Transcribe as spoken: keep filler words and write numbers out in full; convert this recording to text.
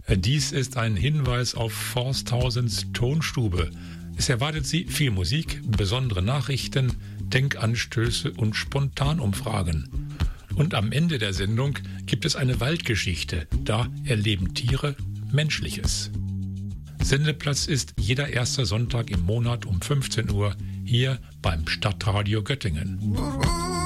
Dies ist ein Hinweis auf Forsthausens Tonstube. Es erwartet Sie viel Musik, besondere Nachrichten, Denkanstöße und Spontanumfragen. Und am Ende der Sendung gibt es eine Waldgeschichte. Da erleben Tiere Menschliches. Sendeplatz ist jeder erste Sonntag im Monat um fünfzehn Uhr hier beim Stadtradio Göttingen.